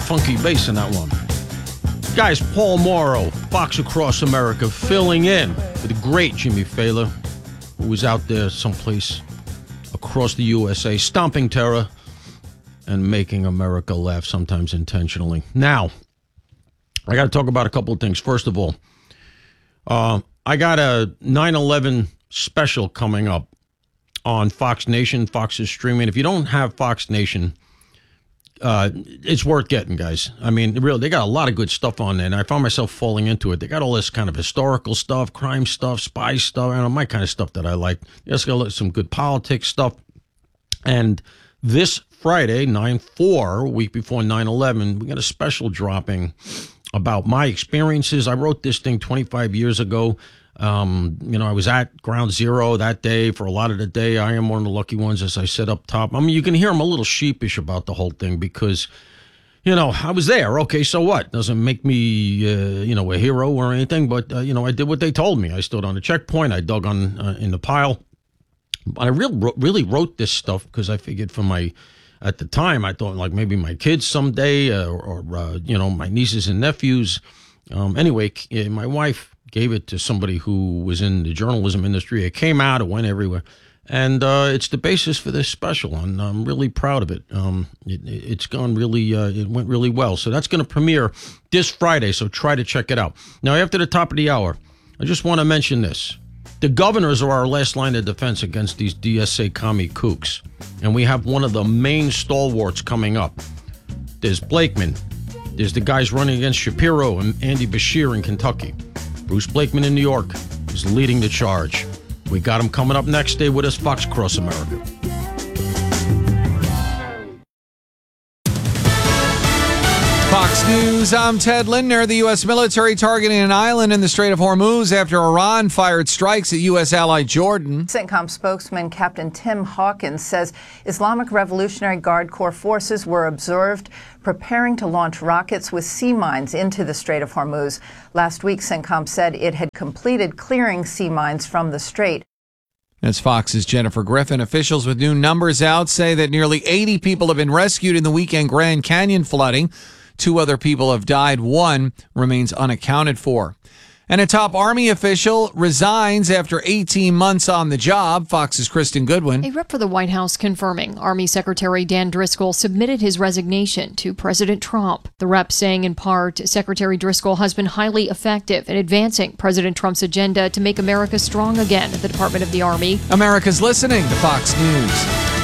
funky bass in that one. Guys, Paul Morrow, Fox Across America, filling in for the great Jimmy Fallon, who was out there someplace across the USA, stomping terror and making America laugh, sometimes intentionally. Now, I got to talk about a couple of things. First of all, I got a 9/11 special coming up on Fox Nation. Fox is streaming. If you don't have Fox Nation, it's worth getting, guys. I mean, really, they got a lot of good stuff on there, and I found myself falling into it. They got all this kind of historical stuff, crime stuff, spy stuff, and my kind of stuff that I like. They also got some good politics stuff. And this Friday, 9/4, a week before 9/11, we got a special dropping about my experiences. I wrote this thing 25 years ago. I was at Ground Zero that day for a lot of the day. I am one of the lucky ones, as I said up top. I mean, you can hear I'm a little sheepish about the whole thing because, I was there. Okay, so what? Doesn't make me, a hero or anything. But, I did what they told me. I stood on the checkpoint. I dug in the pile. But I really wrote this stuff because I figured at the time, I thought like maybe my kids someday or my nieces and nephews. Anyway, my wife gave it to somebody who was in the journalism industry. It came out, it went everywhere. And it's the basis for this special, and I'm really proud of it. It's gone really, it went really well. So that's going to premiere this Friday, so try to check it out. Now, after the top of the hour, I just want to mention this. The governors are our last line of defense against these DSA commie kooks. And we have one of the main stalwarts coming up. There's Blakeman. There's the guys running against Shapiro and Andy Beshear in Kentucky. Bruce Blakeman in New York is leading the charge. We got him coming up next. Stay with us, Fox Across America. Fox News, I'm Ted Lindner. The U.S. military targeting an island in the Strait of Hormuz after Iran fired strikes at U.S. ally Jordan. CENTCOM spokesman Captain Tim Hawkins says Islamic Revolutionary Guard Corps forces were observed preparing to launch rockets with sea mines into the Strait of Hormuz. Last week, CENTCOM said it had completed clearing sea mines from the strait. That's Fox's Jennifer Griffin. Officials with new numbers out say that nearly 80 people have been rescued in the weekend Grand Canyon flooding. 2 other people have died. 1 remains unaccounted for. And a top Army official resigns after 18 months on the job. Fox's Kristen Goodwin. A rep for the White House confirming Army Secretary Dan Driscoll submitted his resignation to President Trump. The rep saying in part, Secretary Driscoll has been highly effective in advancing President Trump's agenda to make America strong again at the Department of the Army. America's listening to Fox News.